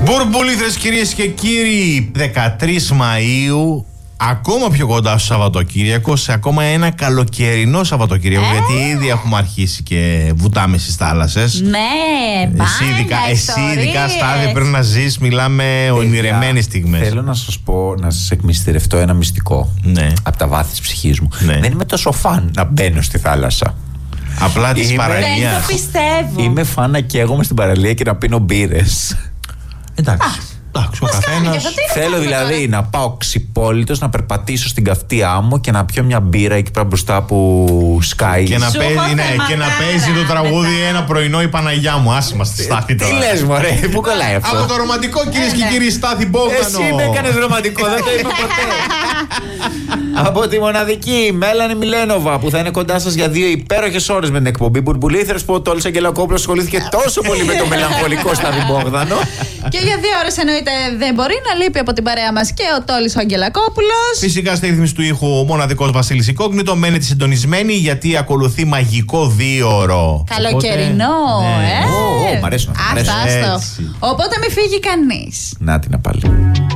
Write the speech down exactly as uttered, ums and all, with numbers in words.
Μπουρμπουλήθρες, κυρίες και κύριοι, δεκατρείς Μαΐου, ακόμα πιο κοντά στο Σαββατοκύριακο, σε ακόμα ένα καλοκαιρινό Σαββατοκύριακο, ε? γιατί ήδη έχουμε αρχίσει και βουτάμε στις θάλασσες. Ναι, εσύ ειδικά, εσύ ειδικά Στάδη, πρέπει να ζεις, μιλάμε ονειρεμένες στιγμές. Θέλω να σας πω, να σας εκμυστηρευτώ ένα μυστικό, ναι, από τα βάθη της ψυχής μου. Ναι. Δεν είμαι τόσο φαν να μπαίνω στη θάλασσα. Απλά της παραλίας. Δεν το πιστεύω. Είμαι φαν να καίγομαι στην παραλία και να πίνω μπύρες. Εντάξει. Εντάξει, ο καθένας. Θέλω δηλαδή τώρα να πάω ξυπόλυτος, να περπατήσω στην καυτή άμμο και να πιω μια μπύρα εκεί πέρα μπροστά που σκάει. Και να, παίζει, ναι, και να παίζει το τραγούδι μετά. Ένα πρωινό η Παναγιά μου. Άσε μας τη Στάθη τώρα. Τι λες μωρέ, πού κολλάει αυτό? Από το ρομαντικό, κυρίες και κύριοι, Στάθη Μπόγδανο. Εσύ με έκανες ρομαντικό, δεν το είπα ποτέ. Από τη μοναδική Μέλανη Μιλένοβα που θα είναι κοντά σας για δύο υπέροχες ώρες με την εκπομπή Μπουρμπουλήθρες, που ο Τόλης Αγγελακόπουλος ασχολήθηκε τόσο πολύ με το μελαγχολικό Στάθη Μπόγδανο. Και για δύο ώρες εννοείται δεν μπορεί να λείπει από την παρέα μας και ο Τόλης ο Αγγελακόπουλος. Φυσικά στη ρύθμιση του ήχου ο μοναδικός Βασίλης Ικόγνητο. Μένετε συντονισμένοι γιατί ακολουθεί μαγικό δίωρο. Καλοκαιρινό, οπότε, ε! Ναι. Ω, μ' αρέσουν. Άστο, άστο. Οπότε μην φύγει κανείς. Να την απάλι.